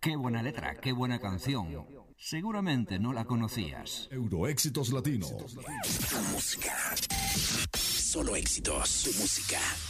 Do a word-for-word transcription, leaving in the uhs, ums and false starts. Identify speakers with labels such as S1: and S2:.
S1: Qué buena letra, qué buena canción. Seguramente no la conocías.
S2: Euroéxitos Latinos.
S3: Tu música. Solo éxitos. Tu música.